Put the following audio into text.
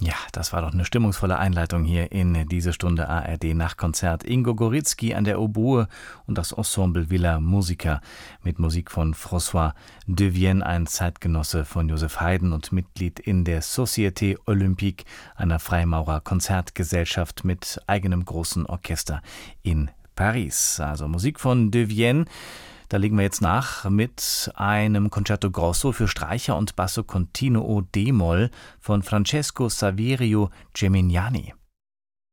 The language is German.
Ja, das war doch eine stimmungsvolle Einleitung hier in diese Stunde ARD Nachtkonzert. Ingo Goritzky an der Oboe und das Ensemble Villa Musica mit Musik von François de Vienne, ein Zeitgenosse von Joseph Haydn und Mitglied in der Société Olympique, einer Freimaurer-Konzertgesellschaft mit eigenem großen Orchester in Paris. Also Musik von de Vienne. Da legen wir jetzt nach mit einem Concerto Grosso für Streicher und Basso Continuo D-Moll von Francesco Saverio Gemignani.